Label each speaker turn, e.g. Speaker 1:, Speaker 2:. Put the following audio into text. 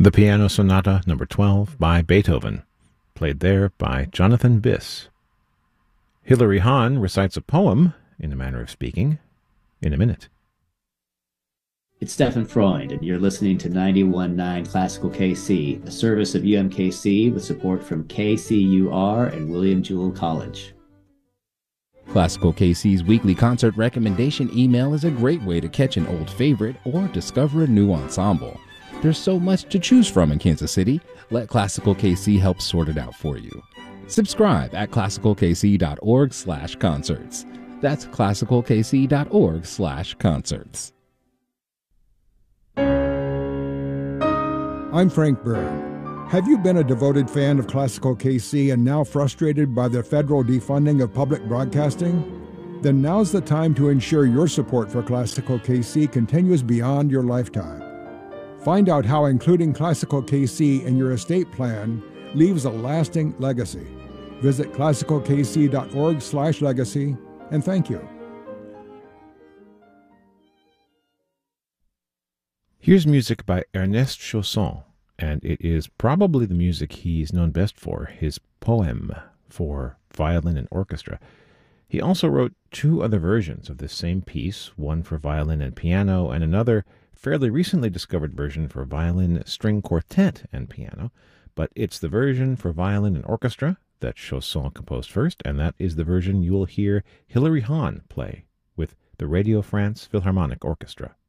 Speaker 1: The Piano Sonata No. 12 by Beethoven, played there by Jonathan Biss. Hilary Hahn recites a poem, in a manner of speaking, in a minute.
Speaker 2: It's Stefan Freund, and you're listening to 91.9 Classical KC, a service of UMKC with support from KCUR and William Jewell College.
Speaker 3: Classical KC's weekly concert recommendation email is a great way to catch an old favorite or discover a new ensemble. There's so much to choose from in Kansas City. Let Classical KC help sort it out for you. Subscribe at classicalkc.org/concerts. That's classicalkc.org/concerts.
Speaker 4: I'm Frank Byrne. Have you been a devoted fan of Classical KC and now frustrated by the federal defunding of public broadcasting? Then now's the time to ensure your support for Classical KC continues beyond your lifetime. Find out how including Classical KC in your estate plan leaves a lasting legacy. Visit classicalkc.org/legacy, and thank you.
Speaker 1: Here's music by Ernest Chausson, and it is probably the music he's known best for, his poem for violin and orchestra. He also wrote two other versions of this same piece, one for violin and piano, and another fairly recently discovered version for violin, string quartet, and piano. But it's the version for violin and orchestra that Chausson composed first, and that is the version you will hear Hilary Hahn play with the Radio France Philharmonic Orchestra.